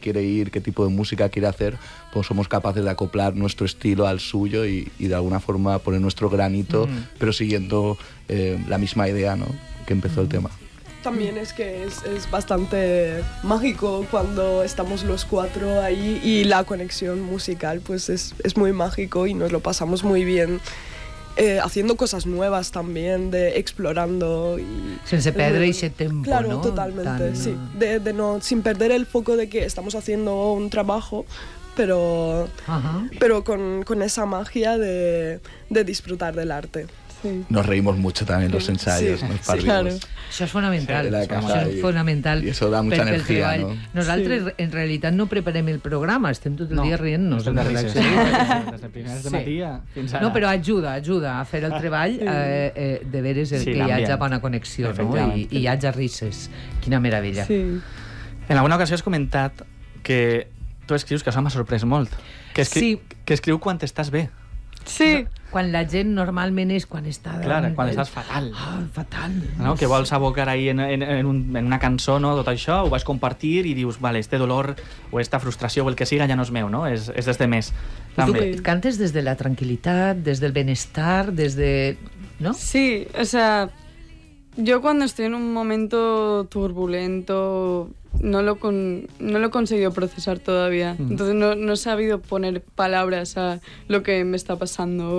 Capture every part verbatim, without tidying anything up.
quiere ir, qué tipo de música quiere hacer, pues somos capaces de acoplar nuestro estilo al suyo y, y de alguna forma poner nuestro granito, mm. pero siguiendo eh, la misma idea, ¿no?, que empezó mm. el tema. También es que es, es bastante mágico cuando estamos los cuatro ahí y la conexión musical pues es, es muy mágico y nos lo pasamos muy bien. Eh, haciendo cosas nuevas también, de explorando y... Sense perdre ese tiempo, claro, ¿no? Totalmente, Tan... sí. De, de no, sin perder el foco de que estamos haciendo un trabajo, pero, pero con, con esa magia de, de disfrutar del arte. Sí. Nos reímos mucho también los ensayos, sí. nos partimos. Sí, claro. Això és fonamental, sí, això és fonamental. I això da mucha energia, no? Nosaltres, sí. en realitat, no preparem el programa, estem tot el no, dia rient-nos. No, des de primers de matí fins ara. No, però ajuda, ajuda a fer el treball, eh, eh, de veres sí, que hi hagi bona connexió, no? I, i hi hagi risses. Quina meravella. Sí. En alguna ocasió has comentat que tu escrius, que això m'ha sorprès molt, que, escri sí. que escriu quan estàs bé. Sí. Quan la gent normalment és quan està... Clar, quan estàs fatal. Oh, fatal. No? Que vols abocar ahí en, en, en, un, en una cançó, no? Tot això, ho vas compartir i dius, vale, este dolor o esta frustració o el que siga ja no és meu, no? És, és des de més. També. Tu cantes des de la tranquil·litat, des del benestar, des de... ¿no? Sí, o sea, yo cuando estoy en un momento turbulento no lo, con, no lo he conseguido procesar todavía. Mm. Entonces no, no he sabido poner palabras a lo que me está pasando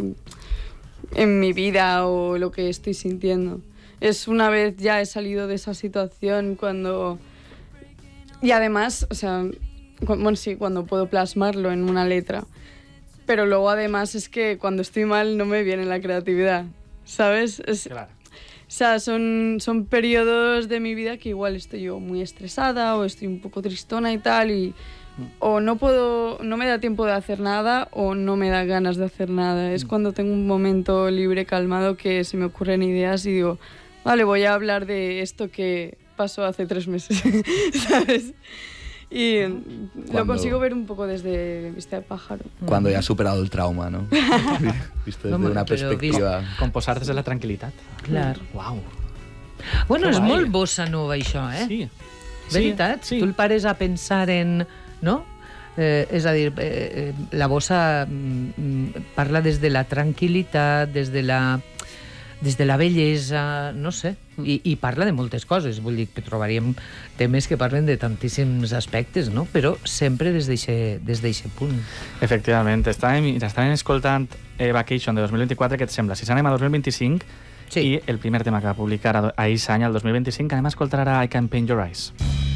en mi vida o lo que estoy sintiendo. Es una vez ya he salido de esa situación cuando... Y además, o sea, bueno, sí, cuando puedo plasmarlo en una letra. Pero luego además es que cuando estoy mal no me viene la creatividad, ¿sabes? Es, claro. O sea, son, son periodos de mi vida que igual estoy yo muy estresada o estoy un poco tristona y tal y o no puedo, no me da tiempo de hacer nada o no me da ganas de hacer nada. Es cuando tengo un momento libre, calmado, que se me ocurren ideas y digo, vale, voy a hablar de esto que pasó hace tres meses, ¿sabes? Y cuando, lo consigo ver un poco desde vista de pájaro. Cuando ya has superado el trauma, ¿no? Visto desde no, una perspectiva... Com posar des de la tranquil·litat. Clar. Uau. Bueno, és molt bossa nova, això, eh? Sí. Veritat? Sí. Tu el pares a pensar en... No? Eh, és a dir, eh, la bossa mm, parla des de la tranquil·litat, des de la... des de la bellesa, no sé, I, i parla de moltes coses, vull dir que trobaríem temes que parlen de tantíssims aspectes, no? Però sempre des d'aquest punt. Efectivament, estàvem, estàvem escoltant eh, Vacation de dos mil vint-i-quatre, què et sembla? Si s'anem a dos mil vint-i-cinc, sí. I el primer tema que va publicar ahir any, el dos mil vint-i-cinc, anem a escoltar ara I Can Paint Your Eyes.